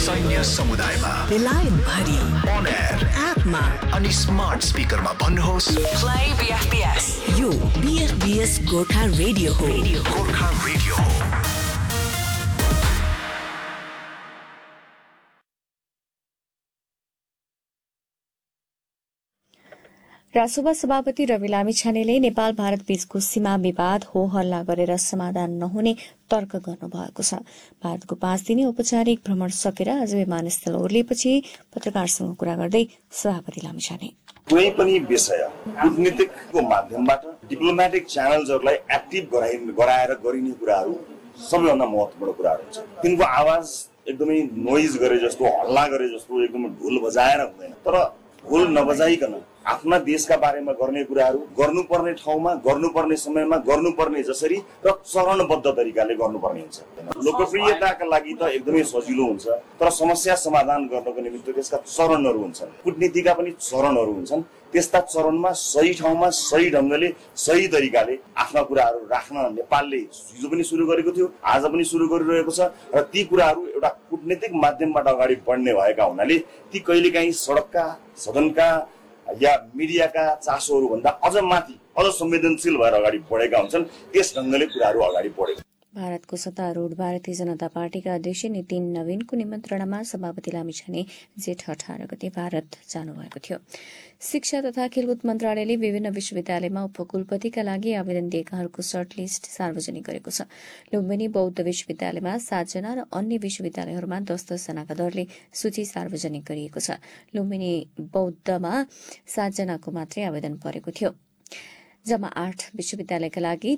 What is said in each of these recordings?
सैन्य समुदायमा बेलायत भरि अन एयर एपमा अनि स्मार्ट स्पिकरमा भन्नुहोस् प्ले बीएफबीएस। यो बीएफबीएस गोर्खा रेडियो हो। गोर्खा रेडियो हो। रासोपा सभापति रवि लामिछानेले नेपाल भारत बीचको सीमा विवाद हो हल्ला गरेर समाधान नहुने तर्क गर्नुभएको छ। भारतको 5 दिने औपचारिक भ्रमण सकेर आज विमानस्थल ओर्लिएपछि पत्रकारसँग कुरा गर्दै सभापति लामिछाने कुनै पनि विषय कूटनीतिकको माध्यमबाट डिप्लोमेटिक च्यानल्सहरूलाई एक्टिभ गराएर गरिने कुराहरू सबैभन्दा महत्त्वपूर्ण कुराहरू हुन्छ। तिनको आवाज एकदमै नोइज गरे जस्तो हल्ला गरे जस्तो एकदमै ढोल बजाएर हुँदैन, तर ढोल नबजाइकन आफ्ना देशका बारेमा गर्ने कुराहरू गर्नुपर्ने ठाउँमा गर्नुपर्ने समयमा गर्नुपर्ने जसरी र चरणबद्ध तरिकाले गर्नुपर्ने हुन्छ। लोकप्रियताका लागि त एकदमै सजिलो हुन्छ, तर समस्या समाधान गर्नको निमित्त त्यसका चरणहरू हुन्छन्। कूटनीतिका पनि चरणहरू हुन्छन्। त्यस्ता चरणमा सही ठाउँमा सही ढङ्गले सही तरिकाले आफ्ना कुराहरू राख्न नेपालले हिजो पनि सुरु गरेको थियो, आज पनि सुरु गरिरहेको छ र ती कुराहरू एउटा कूटनीतिक माध्यमबाट अगाडि बढ्ने भएका हुनाले ती कहिलेकाहीँ सडकका, सदनका या मिडियाका चासोहरू भन्दा अझ माथि अझ संवेदनशील भएर अगाडि बढेका हुन्छन्। त्यस ढङ्गले कुराहरू अगाडि बढेको। भारतको सत्तारूढ भारतीय जनता पार्टीका अध्यक्ष नितिन नवीनको निमन्त्रणामा सभापति लामिछाने जेठ 18 गते भारत जानुभएको थियो। शिक्षा तथा खेलकुद मन्त्रालयले विभिन्न विश्वविद्यालयमा उपकुलपतिका लागि आवेदन दिएकाहरूको सर्ट लिस्ट सार्वजनिक गरेको छ। लुम्बिनी बौद्ध विश्वविद्यालयमा 7 जना र अन्य विश्वविद्यालयहरूमा 10-10 जनाका दरले सूची सार्वजनिक गरिएको छ। लुम्बिनी बौद्धमा 7 जनाको मात्रै आवेदन परेको थियो। जम्मा 8 विश्वविद्यालयका लागि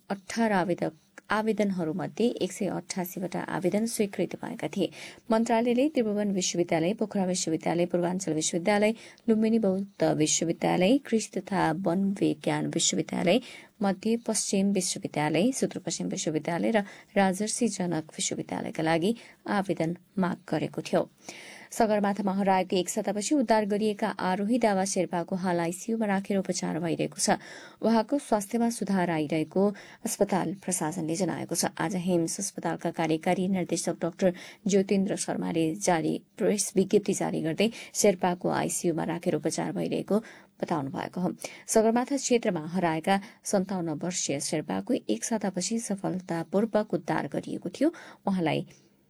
218 आवेदनहरूमध्ये 188वटा आवेदन स्वीकृत भएका थिए। मन्त्रालयले त्रिभुवन विश्वविद्यालय, पोखरा विश्वविद्यालय, पूर्वाञ्चल विश्वविद्यालय, लुम्बिनी बौद्ध विश्वविद्यालय, कृषि तथा वन विज्ञान विश्वविद्यालय, मध्य पश्चिम विश्वविद्यालय, सुदूरपश्चिम विश्वविद्यालय र राजर्षि जनक विश्वविद्यालयका लागि आवेदन माग गरेको थियो। सगरमाथामा हराएको 1 सातापछि उद्धार गरिएका आरोही दावा शेर्पाको हाल आईसीयूमा राखेर उपचार भइरहेको छ। उहाँको स्वास्थ्यमा सुधार आइरहेको अस्पताल प्रशासनले जनाएको छ। आज हेम्स अस्पतालका कार्यकारी निर्देशक डाक्टर ज्योतिन्द्र शर्माले जारी प्रेस विज्ञप्ति जारी गर्दै शेर्पाको आईसीयूमा राखेर उपचार भइरहेको बताउनु भएको हो। सगरमाथा क्षेत्रमा हराएका 57 वर्षीय शेर्पाको 1 सातापछि सफलतापूर्वक उद्धार गरिएको थियो। उहाँलाई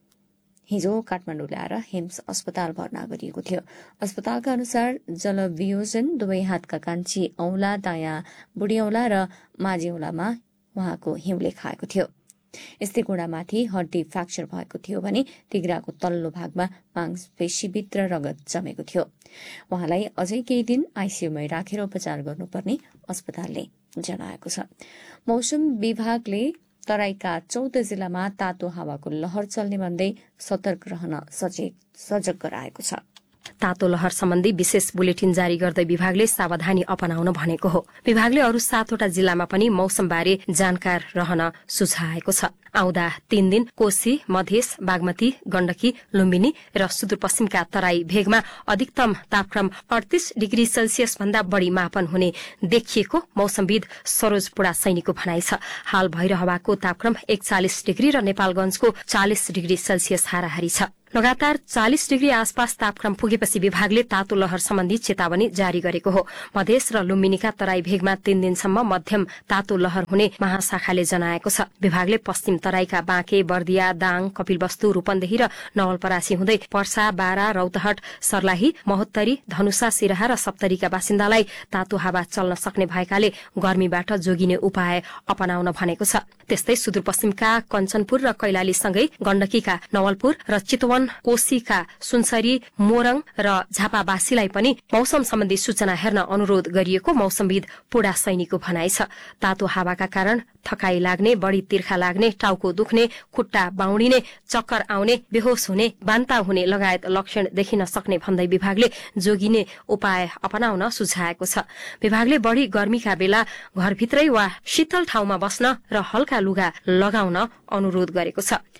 हिजो काठमाडौँ ल्याएर हेम्स अस्पताल भर्ना गरिएको थियो। अस्पतालका अनुसार जलवियोजन दुवै हातका कान्छी औंला, दायाँ बुढी औंला र माझी औंलामा उहाँको हिउँले खाएको थियो। यस्तै घुँडामाथि हड्डी फ्र्याक्चर भएको थियो भने तिघ्राको तल्लो भागमा मांसपेशीभित्र रगत जमेको थियो। उहाँलाई अझै केही दिन आईसीयूमै राखेर उपचार गर्नुपर्ने अस्पतालले जनाएको छ। मौसम विभागले तराईका 14 जिल्लामा तातो हावाको लहर चल्ने भन्दै सतर्क रहन सजग गराएको छ। तातो लहर सम्बन्धी विशेष बुलेटिन जारी गर्दै विभागले सावधानी अपनाउन भनेको हो। विभागले अरू 7वटा जिल्लामा पनि मौसमबारे जानकार रहन सुझाएको छ। आउँदा 3 दिन कोशी, मधेस, बागमती, गण्डकी, लुम्बिनी र सुदूरपश्चिमका तराई भेगमा अधिकतम तापक्रम 38 डिग्री सेल्सियस भन्दा बढ़ी मापन हुने देखिएको मौसमविद सरोज पुडा सैनीको भनाइ छ। हाल भैरहवाको तापक्रम 41 डिग्री र नेपालगंजको 40 डिग्री सेल्सियस हाराहारी छ। लगातार 40 डिग्री आसपास तापक्रम पुगेपछि विभागले तातो लहर सम्बन्धी चेतावनी जारी गरेको हो। मधेस र लुम्बिनीका तराई भेगमा 3 दिनसम्म मध्यम तातो लहर हुने महाशाखाले जनाएको छ। विभागले पश्चिम तराईका बाँके, बर्दिया, दाङ, कपिलवस्तु, रूपन्देही र नवलपरासी हुँदै पर्सा, बारा, रौतहट, सर्लाही, महोत्तरी, धनुषा, सिराहा र सप्तरीका बासिन्दालाई तातो हावा चल्न सक्ने भएकाले गर्मीबाट जोगिने उपाय अपनाउन भनेको छ। त्यस्तै सुदूरपश्चिमका कञ्चनपुर र कैलालीसँगै गण्डकीका नवलपुर र चितवन, कोशीका सुनसरी, मोरङ र झापावासीलाई पनि मौसम सम्बन्धी सूचना हेर्न अनुरोध गरिएको मौसमविद पुडा सैनीको भनाइ छ। तातो हावाका कारण थकाई लाग्ने, बढ़ी तिर्खा लाग्ने, टाउको दुख्ने, खुट्टा बाउडिने, चक्कर आउने, बेहोस हुने, बान्ता हुने लगायत लक्षण देखिन सक्ने भन्दै विभागले जोगिने उपाय अपनाउन सुझाएको छ। विभागले बढ़ी गर्मीका बेला घरभित्रै वा शीतल ठाउँमा बस्न र हल्का लुगा लगाउन अनुरोध गरेको छ।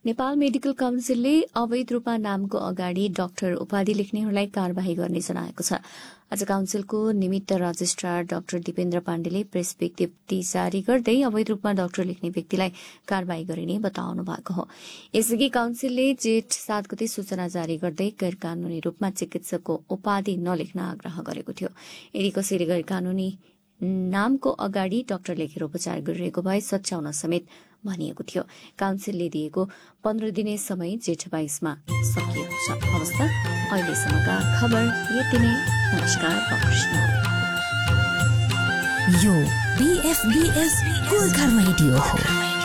नेपाल मेडिकल काउन्सिलले अवैध रूपमा नामको अगाडि डाक्टर उपाधि लेख्नेहरूलाई कार्यवाही गर्ने जनाएको छ। आज काउन्सिलको निमित्त रजिस्ट्रार डाक्टर दिपेन्द्र पाण्डेले प्रेस विज्ञप्ति जारी गर्दै अवैध रूपमा डाक्टर लेख्ने व्यक्तिलाई कार्यवाही गरिने बताउनु भएको हो। यसअघि काउन्सिलले जेठ 7 गते सूचना जारी गर्दै गैर कानूनी रूपमा चिकित्सकको उपाधि नलेख्न आग्रह गरेको थियो। यदि कसैले गैर कानूनी नामको अगाडि डाक्टर लेखेर उपचार गरिरहेको भए सच्याउन समेत भनिएको थियो। काउन्सिलले दिएको 15 दिने समय जेठ 22 मा सकिएको छ। अवस्था अहिलेसम्मका खबर यति नै। नमस्कार। यो BFBS गोर्खा रेडियो हो।